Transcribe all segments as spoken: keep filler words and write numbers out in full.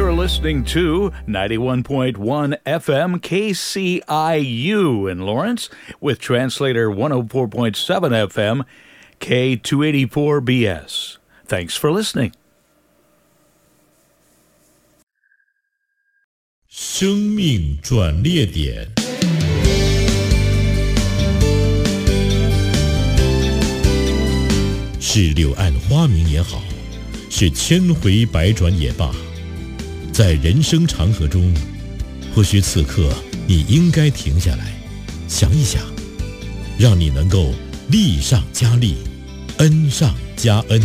You're listening to ninety-one point one F M K C I U in Lawrence with translator one oh four point seven F M K two eighty-four B S. Thanks for listening. 生命转捩点，是柳暗花明也好，是千回百转也罢，在人生长河中，或许此刻你应该停下来，想一想，让你能够力上加力，恩上加恩。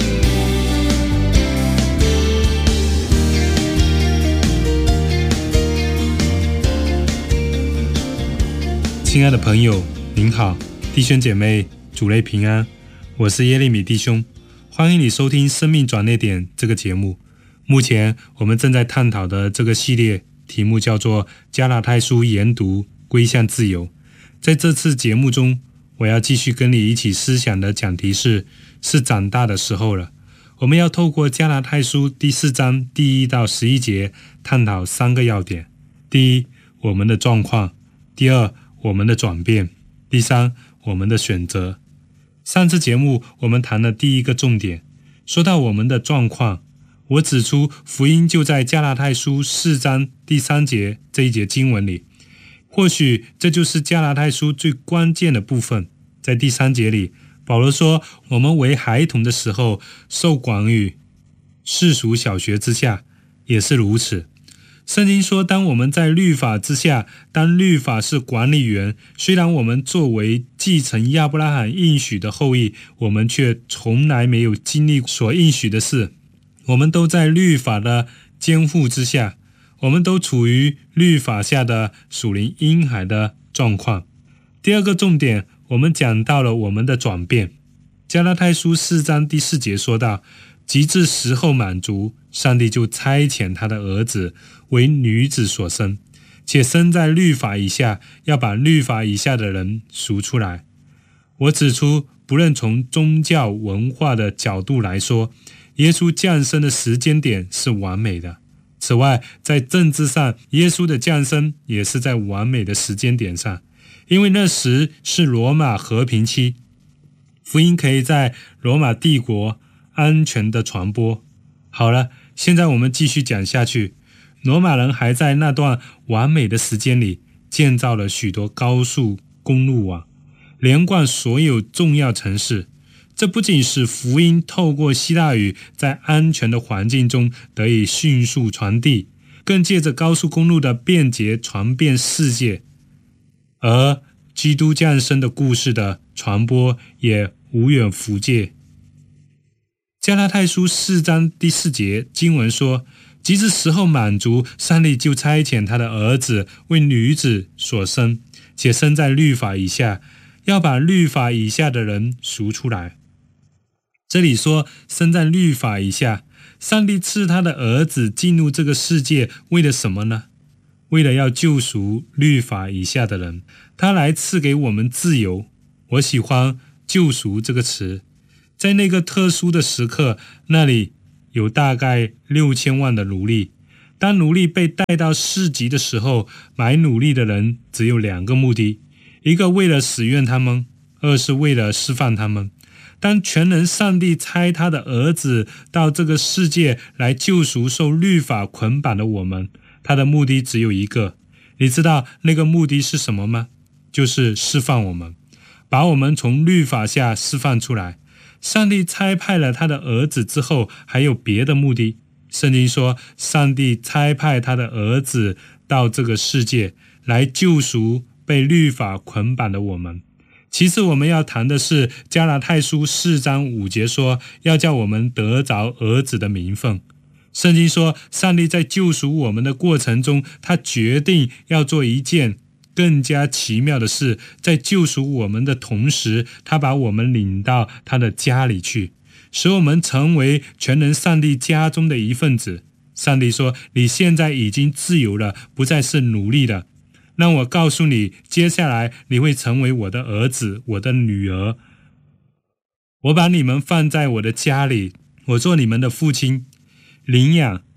亲爱的朋友，您好，弟兄姐妹，主内平安，我是耶利米弟兄，欢迎你收听生命转捩点这个节目。目前我们正在探讨的这个系列题目叫做加拉太书研读归向自由。在这次节目中，我要继续跟你一起思想的讲题是是长大的时候了。我们要透过加拉太书第四章第一到十一节探讨三个要点：第一，我们的状况；第二，我们的转变；第三，我们的选择。上次节目我们谈了第一个重点，说到我们的状况，我指出福音就在加拉太书四章第三节这一节经文里，或许这就是加拉太书最关键的部分。在第三节里，保罗说我们为孩童的时候受管于世俗小学之下，也是如此。圣经说，当我们在律法之下，当律法是管理员，虽然我们作为继承亚伯拉罕应许的后裔，我们却从来没有经历所应许的事。我们都在律法的监护之下，我们都处于律法下的属灵婴孩的状况。第二个重点，我们讲到了我们的转变。加拉太书四章第四节说到，及至时候满足，上帝就差遣他的儿子为女子所生，且生在律法以下，要把律法以下的人赎出来。我指出，不论从宗教文化的角度来说，耶稣降生的时间点是完美的。此外，在政治上，耶稣的降生也是在完美的时间点上，因为那时是罗马和平期，福音可以在罗马帝国安全的传播。好了，现在我们继续讲下去。罗马人还在那段完美的时间里建造了许多高速公路网，连贯所有重要城市。这不仅使福音透过希腊语在安全的环境中得以迅速传递，更借着高速公路的便捷传遍世界，而基督降生的故事的传播也无远弗届。加拉太书四章第四节经文说，及至时候满足，上帝就差遣他的儿子为女子所生，且生在律法以下，要把律法以下的人赎出来。这里说生在律法以下，上帝赐他的儿子进入这个世界，为了什么呢？为了要救赎律法以下的人，他来赐给我们自由。我喜欢救赎这个词。在那个特殊的时刻，那里有大概六千万的奴隶。当奴隶被带到市集的时候，买奴隶的人只有两个目的，一个为了使用他们，二是为了释放他们。当全能上帝差他的儿子到这个世界来救赎受律法捆绑的我们，他的目的只有一个。你知道那个目的是什么吗？就是释放我们，把我们从律法下释放出来。上帝差派了他的儿子之后，还有别的目的。圣经说，上帝差派他的儿子到这个世界来救赎被律法捆绑的我们。其次，我们要谈的是加拉太书四章五节说，要叫我们得着儿子的名分。圣经说，上帝在救赎我们的过程中，他决定要做一件更加奇妙的事，在救赎我们的同时，他把我们领到他的家里去，使我们成为全能上帝家中的一份子。上帝说，你现在已经自由了，不再是奴隶了。让我告诉你，接下来你会成为我的儿子，我的女儿。我把你们放在我的家里，我做你们的父亲，领养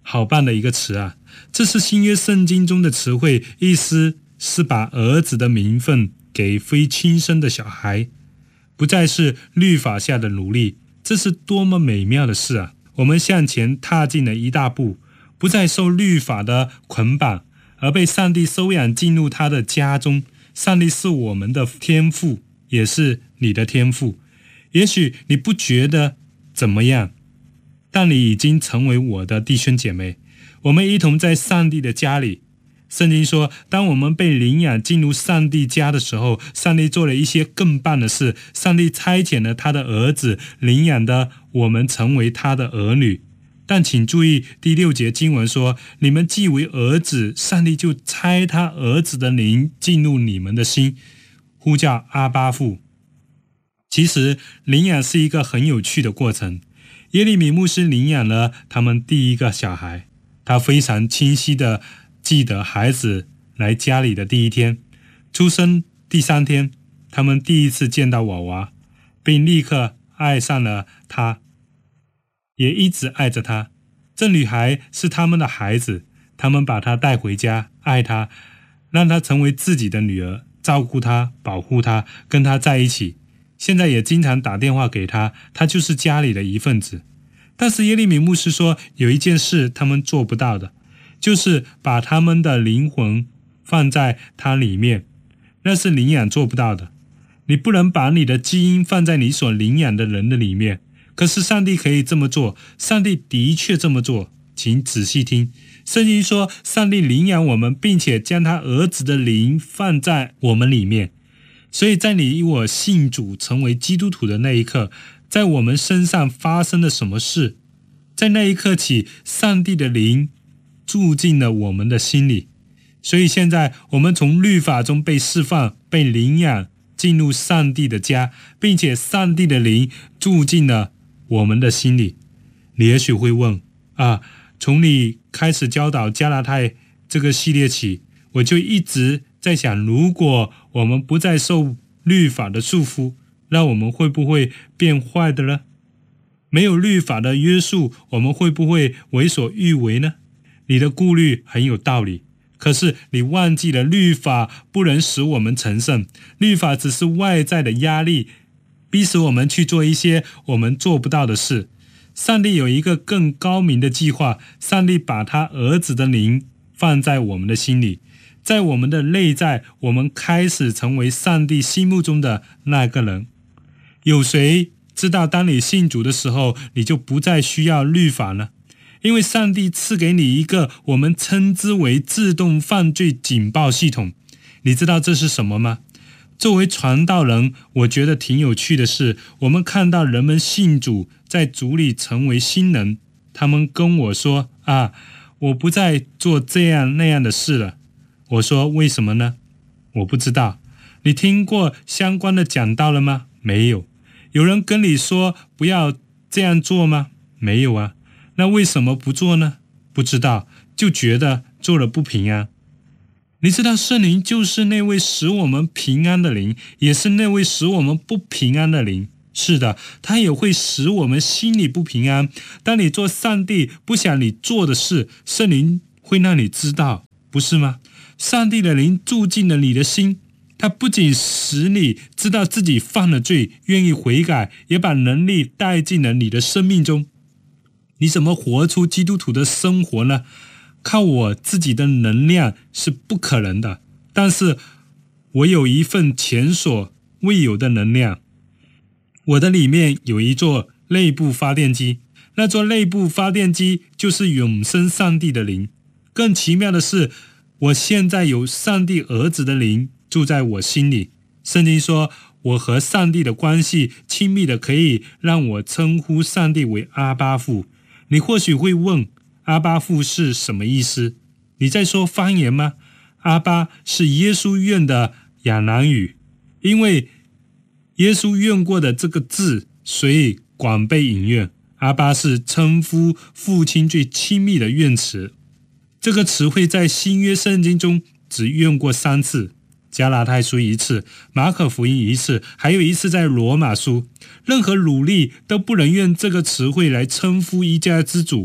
好棒的一个词啊！这是新约圣经中的词汇，意思是把儿子的名分给非亲生的小孩，不再是律法下的奴隶。这是多么美妙的事啊！我们向前踏进了一大步，不再受律法的捆绑，而被上帝收养进入他的家中。上帝是我们的天父，也是你的天父。也许你不觉得怎么样，但你已经成为我的弟兄姐妹。我们一同在上帝的家里。圣经说，当我们被领养进入上帝家的时候，上帝做了一些更棒的事。上帝差遣了他的儿子，领养的我们成为他的儿女。但请注意第六节经文说，你们既为儿子，上帝就差他儿子的灵进入你们的心，呼叫阿爸父。其实领养是一个很有趣的过程。耶利米牧师领养了他们第一个小孩，他非常清晰地记得孩子来家里的第一天，出生第三天，他们第一次见到娃娃，并立刻爱上了他，也一直爱着他。这女孩是他们的孩子，他们把她带回家，爱她，让她成为自己的女儿，照顾她，保护她，跟她在一起。现在也经常打电话给她，她就是家里的一份子。但是耶利米牧师说，有一件事他们做不到的，就是把他们的灵魂放在他里面，那是领养做不到的。你不能把你的基因放在你所领养的人的里面，可是上帝可以这么做，上帝的确这么做。请仔细听，圣经说，上帝领养我们，并且将他儿子的灵放在我们里面。所以在你我信主成为基督徒的那一刻，在我们身上发生了什么事？在那一刻起，上帝的灵住进了我们的心里。所以现在我们从律法中被释放，被领养进入上帝的家，并且上帝的灵住进了我们的心里。你也许会问啊，从你开始教导加拉太这个系列起，我就一直在想，如果我们不再受律法的束缚，那我们会不会变坏的呢？没有律法的约束，我们会不会为所欲为呢？你的顾虑很有道理，可是你忘记了律法不能使我们成圣，律法只是外在的压力，逼使我们去做一些我们做不到的事。上帝有一个更高明的计划，上帝把他儿子的灵放在我们的心里，在我们的内在，我们开始成为上帝心目中的那个人。有谁知道当你信主的时候，你就不再需要律法呢？因为上帝赐给你一个我们称之为自动犯罪警报系统。你知道这是什么吗？作为传道人，我觉得挺有趣的是，我们看到人们信主，在主里成为新人，他们跟我说啊，我不再做这样那样的事了。我说为什么呢？我不知道。你听过相关的讲道了吗？没有。有人跟你说不要这样做吗？没有啊。那为什么不做呢？不知道，就觉得做了不平安。你知道圣灵就是那位使我们平安的灵，也是那位使我们不平安的灵。是的，他也会使我们心里不平安。当你做上帝不想你做的事，圣灵会让你知道，不是吗？上帝的灵住进了你的心，他不仅使你知道自己犯了罪，愿意悔改，也把能力带进了你的生命中。你怎么活出基督徒的生活呢？靠我自己的能量是不可能的，但是我有一份前所未有的能量。我的里面有一座内部发电机，那座内部发电机就是永生上帝的灵。更奇妙的是，我现在有上帝儿子的灵住在我心里。圣经说，我和上帝的关系亲密的可以让我称呼上帝为阿爸父。你或许会问，阿爸父是什么意思？你在说方言吗？阿爸是耶稣用的亚南语，因为耶稣用过的这个字，所以广被引用。阿爸是称呼父亲最亲密的用词。这个词汇在新约圣经中只用过三次，加拉太书一次，马可福音一次，还有一次在罗马书。任何努力都不能用这个词汇来称呼一家之主。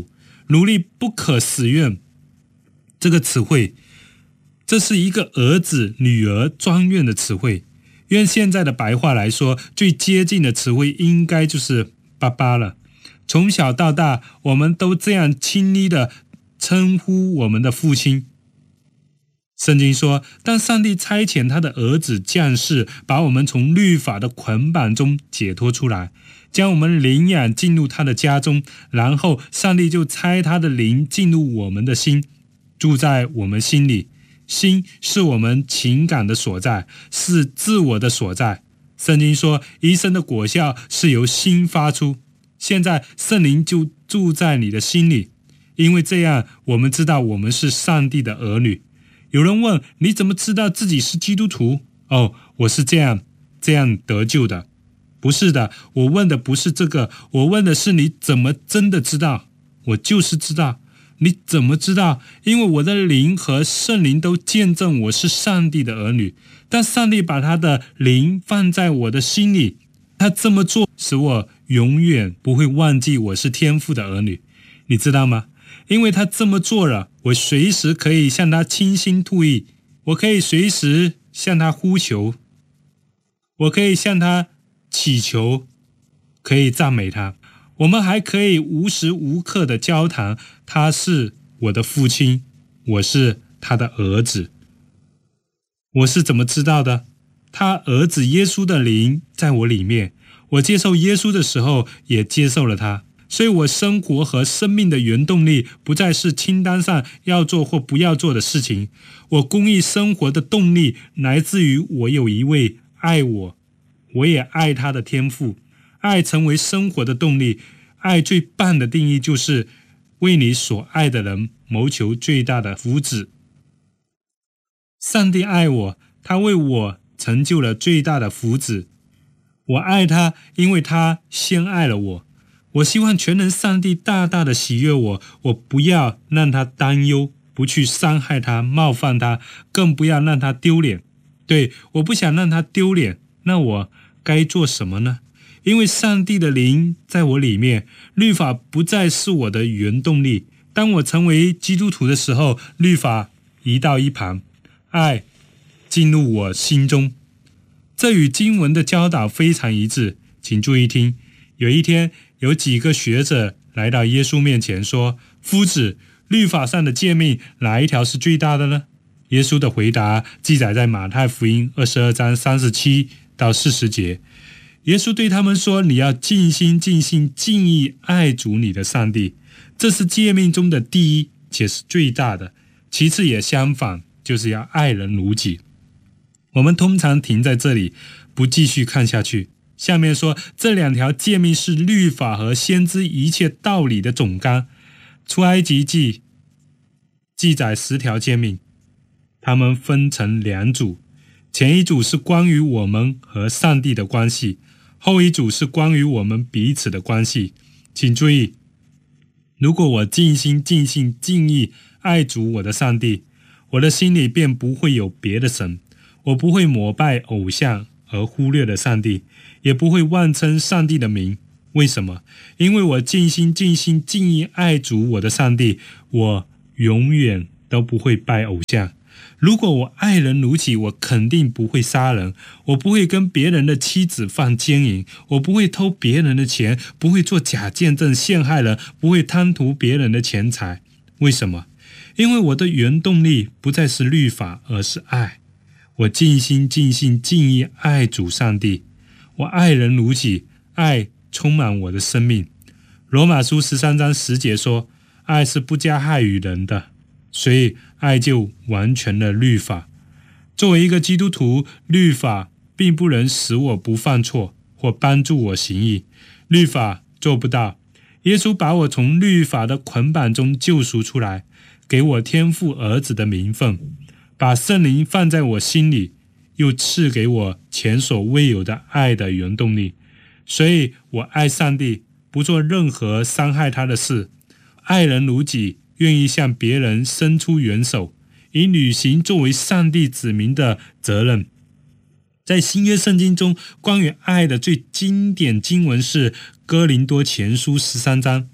奴隶不可使用这个词汇，这是一个儿子女儿专用的词汇。用现在的白话来说，最接近的词汇应该就是爸爸了。从小到大，我们都这样亲昵的称呼我们的父亲。圣经说，当上帝差遣他的儿子降世，把我们从律法的捆绑中解脱出来，将我们领养进入他的家中，然后上帝就差他的灵进入我们的心，住在我们心里。心是我们情感的所在，是自我的所在。圣经说，一生的果效是由心发出。现在圣灵就住在你的心里，因为这样我们知道我们是上帝的儿女。有人问，你怎么知道自己是基督徒？哦，我是这样这样得救的。不是的，我问的不是这个，我问的是你怎么真的知道？我就是知道。你怎么知道？因为我的灵和圣灵都见证我是上帝的儿女。但上帝把他的灵放在我的心里，他这么做使我永远不会忘记我是天父的儿女。你知道吗？因为他这么做了，我随时可以向他倾心吐意，我可以随时向他呼求，我可以向他祈求，可以赞美他。我们还可以无时无刻的交谈，他是我的父亲，我是他的儿子。我是怎么知道的？他儿子耶稣的灵在我里面，我接受耶稣的时候也接受了他，所以我生活和生命的原动力不再是清单上要做或不要做的事情，我公益生活的动力来自于我有一位爱我，我也爱他的天父。爱成为生活的动力，爱最棒的定义就是为你所爱的人谋求最大的福祉。上帝爱我，他为我成就了最大的福祉。我爱他，因为他先爱了我。我希望全能上帝大大的喜悦我，我不要让他担忧，不去伤害他、冒犯他，更不要让他丢脸。对，我不想让他丢脸，那我该做什么呢？因为上帝的灵在我里面，律法不再是我的原动力。当我成为基督徒的时候，律法移到一旁，爱进入我心中。这与经文的教导非常一致，请注意听。有一天，有几个学者来到耶稣面前说，夫子，律法上的诫命哪一条是最大的呢？耶稣的回答记载在马太福音二十二章三十七到四十节。耶稣对他们说，你要尽心尽性尽意爱主你的上帝，这是诫命中的第一，且是最大的。其次也相反，就是要爱人如己。我们通常停在这里，不继续看下去。下面说，这两条诫命是律法和先知一切道理的总纲。出埃及记记载十条诫命，它们分成两组，前一组是关于我们和上帝的关系，后一组是关于我们彼此的关系。请注意，如果我尽心尽性尽意爱主我的上帝，我的心里便不会有别的神，我不会膜拜偶像而忽略了上帝，也不会妄称上帝的名。为什么？因为我尽心尽心尽意爱主我的上帝，我永远都不会拜偶像。如果我爱人如己，我肯定不会杀人，我不会跟别人的妻子犯奸淫，我不会偷别人的钱，不会做假见证陷害人，不会贪图别人的钱财。为什么？因为我的原动力不再是律法，而是爱。我尽心尽性尽意爱主上帝，我爱人如己，爱充满我的生命。罗马书十三章十节说，爱是不加害于人的，所以爱就完全了律法。作为一个基督徒，律法并不能使我不犯错或帮助我行义，律法做不到。耶稣把我从律法的捆绑中救赎出来，给我天父儿子的名分，把圣灵放在我心里，又赐给我前所未有的爱的原动力。所以我爱上帝，不做任何伤害他的事，爱人如己，愿意向别人伸出援手，以履行作为上帝子民的责任。在新约圣经中，关于爱的最经典经文是哥林多前书十三章。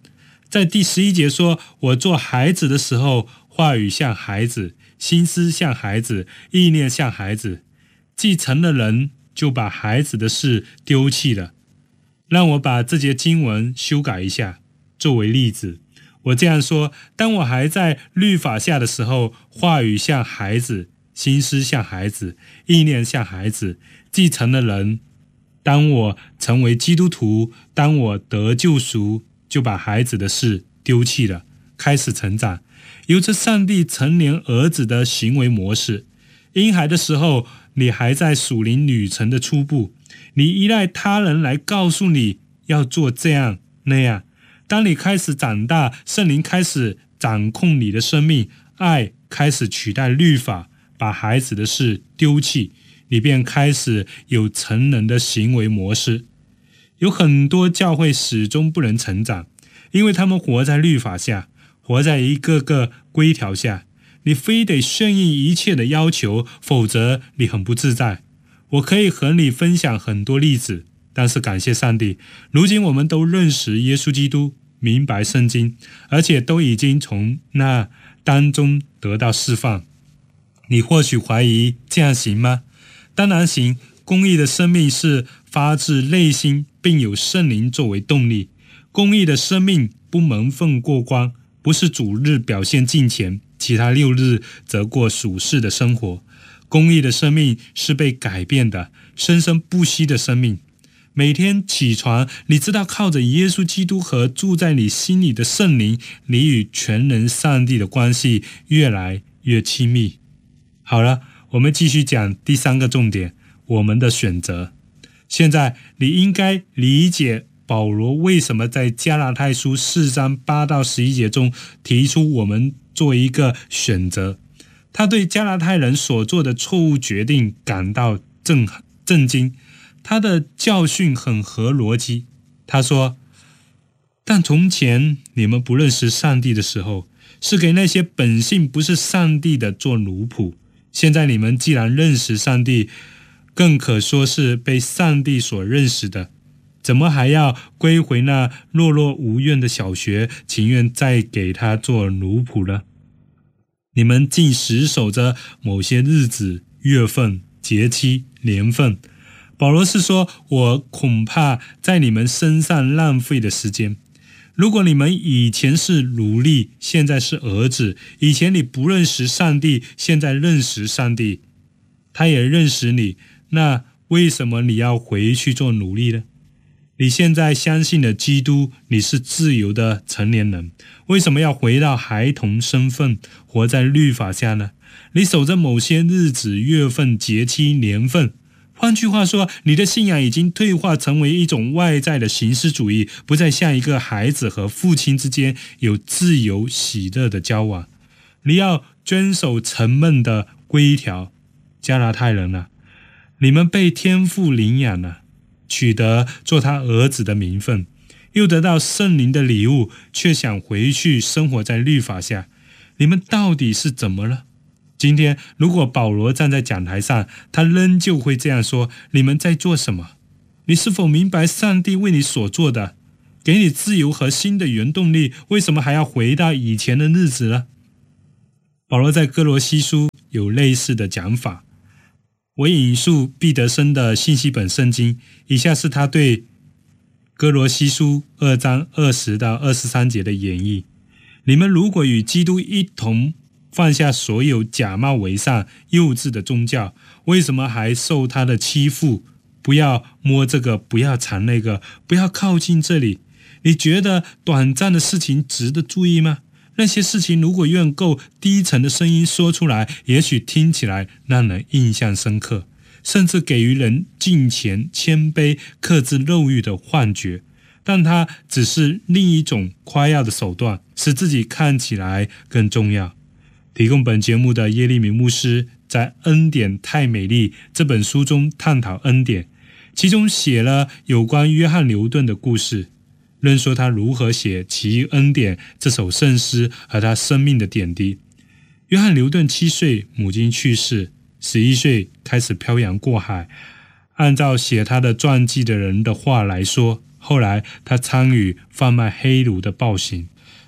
在第十一节说，我做孩子的时候，话语像孩子，心思像孩子，意念像孩子，既成了人，就把孩子的事丢弃了。让我把这节经文修改一下，作为例子。我这样说，当我还在律法下的时候，话语像孩子，心思像孩子，意念像孩子，既成了人。当我成为基督徒，当我得救赎，就把孩子的事丢弃了，开始成长，有着上帝成年儿子的行为模式。婴孩的时候，你还在属灵旅程的初步，你依赖他人来告诉你要做这样那样。当你开始长大，圣灵开始掌控你的生命，爱开始取代律法，把孩子的事丢弃，你便开始有成人的行为模式。有很多教会始终不能成长，因为他们活在律法下，活在一个个规条下，你非得顺应一切的要求，否则你很不自在。我可以和你分享很多例子，但是感谢上帝，如今我们都认识耶稣基督，明白圣经，而且都已经从那当中得到释放。你或许怀疑这样行吗？当然行。公义的生命是发自内心，并有圣灵作为动力。公义的生命不蒙混过光，不是主日表现敬虔，其他六日则过属世的生活。公义的生命是被改变的，生生不息的生命。每天起床，你知道靠着耶稣基督和住在你心里的圣灵，你与全能上帝的关系越来越亲密。好了，我们继续讲第三个重点，我们的选择。现在你应该理解保罗为什么在加拉太书四章八到十一节中提出我们做一个选择。他对加拉太人所做的错误决定感到震震惊，他的教训很合逻辑。他说，但从前你们不认识上帝的时候，是给那些本性不是上帝的做奴仆，现在你们既然认识上帝，更可说是被上帝所认识的，怎么还要归回那懦弱无怨的小学，情愿再给他做奴仆呢？你们竟死守着某些日子、月份、节期、年份。保罗是说，我恐怕在你们身上浪费的时间。如果你们以前是奴隶，现在是儿子，以前你不认识上帝，现在认识上帝，他也认识你，那为什么你要回去做奴隶呢？你现在相信了基督，你是自由的成年人，为什么要回到孩童身份，活在律法下呢？你守着某些日子、月份、节期、年份。换句话说，你的信仰已经退化成为一种外在的形式主义，不再像一个孩子和父亲之间有自由喜乐的交往。你要遵守沉闷的规条。加拉太人啊，你们被天父领养了，取得做他儿子的名分，又得到圣灵的礼物，却想回去生活在律法下。你们到底是怎么了？今天如果保罗站在讲台上，他仍旧会这样说，你们在做什么？你是否明白上帝为你所做的，给你自由和新的原动力，为什么还要回到以前的日子呢？保罗在哥罗西书有类似的讲法。我引述毕德生的信息本圣经，以下是他对哥罗西书二章二十到二十三节的演绎。你们如果与基督一同放下所有假冒为善、幼稚的宗教，为什么还受他的欺负？不要摸这个，不要尝那个，不要靠近这里。你觉得短暂的事情值得注意吗？那些事情如果用够低沉的声音说出来，也许听起来让人印象深刻，甚至给予人敬虔、谦卑、克制肉欲的幻觉，但它只是另一种夸耀的手段，使自己看起来更重要。提供本节目的耶利米牧师在《恩典太美丽》这本书中探讨恩典，其中写了有关约翰牛顿的故事，论说他如何写《奇异恩典》这首圣诗和他生命的点滴。约翰牛顿七岁，母亲去世，十一岁开始漂洋过海。按照写他的传记的人的话来说，后来他参与贩卖黑奴的暴行，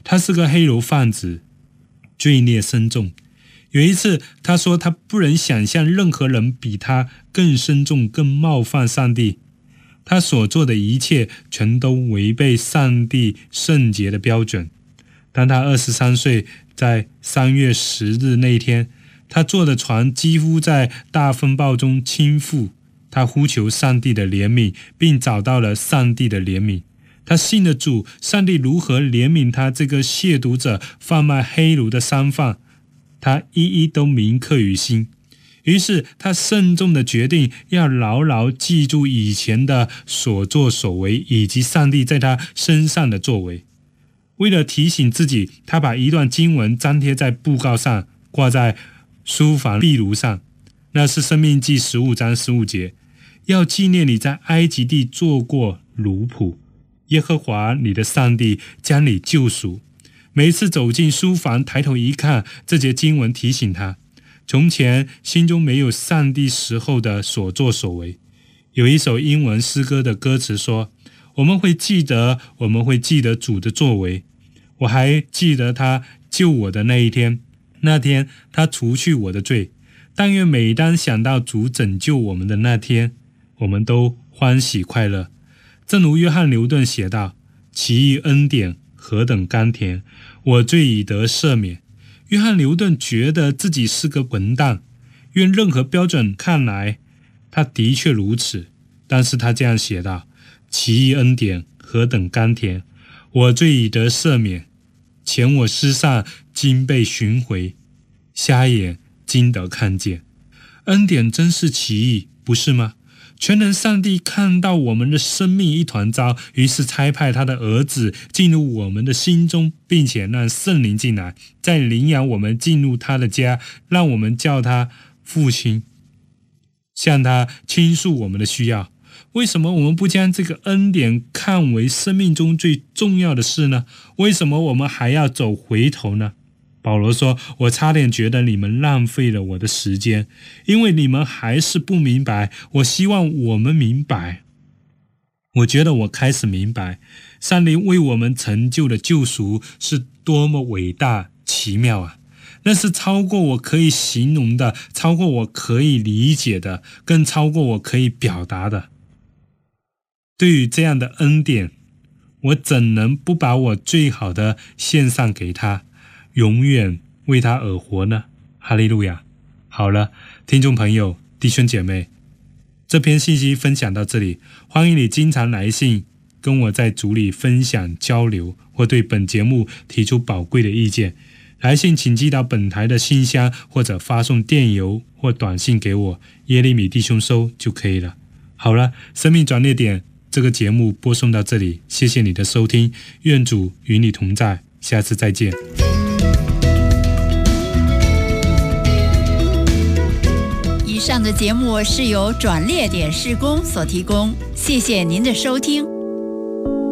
他是个黑楼贩子，罪孽深重。有一次他说他不能想象任何人比他更深重更冒犯上帝，他所做的一切全都违背上帝圣洁的标准。当他二十三岁，在三月十日那天，他坐的船几乎在大风暴中倾覆，他呼求上帝的怜悯，并找到了上帝的怜悯。他信了主，上帝如何怜悯他这个亵渎者、贩卖黑奴的商贩，他一一都铭刻于心。于是他慎重地决定要牢牢记住以前的所作所为，以及上帝在他身上的作为。为了提醒自己，他把一段经文粘贴在布告上，挂在书房壁炉上。那是申命记十五章十五节，要纪念你在埃及地做过奴仆，耶和华你的上帝将你救赎。每次走进书房，抬头一看，这节经文提醒他，从前心中没有上帝时候的所作所为。有一首英文诗歌的歌词说，我们会记得，我们会记得主的作为。我还记得他救我的那一天，那天他除去我的罪。但愿每当想到主拯救我们的那天，我们都欢喜快乐。正如约翰牛顿写道，奇异恩典何等甘甜，我罪已得赦免。约翰牛顿觉得自己是个混蛋，用任何标准看来，他的确如此。但是他这样写道，奇异恩典何等甘甜，我罪已得赦免。前我失丧，今被寻回，瞎眼今得看见。恩典真是奇异，不是吗？全能上帝看到我们的生命一团糟，于是差派他的儿子进入我们的心中，并且让圣灵进来，再领养我们进入他的家，让我们叫他父亲，向他倾诉我们的需要。为什么我们不将这个恩典看为生命中最重要的事呢？为什么我们还要走回头呢？保罗说，我差点觉得你们浪费了我的时间，因为你们还是不明白。我希望我们明白。我觉得我开始明白，上帝为我们成就的救赎是多么伟大奇妙啊！那是超过我可以形容的，超过我可以理解的，更超过我可以表达的。对于这样的恩典，我怎能不把我最好的献上给他，永远为他而活呢？哈利路亚！好了，听众朋友、弟兄姐妹，这篇信息分享到这里，欢迎你经常来信跟我在组里分享交流，或对本节目提出宝贵的意见。来信请寄到本台的信箱，或者发送电邮或短信给我，耶利米弟兄收就可以了。好了，生命转捩点这个节目播送到这里，谢谢你的收听，愿主与你同在，下次再见。 以上的节目是由转捩点事工所提供，谢谢您的收听。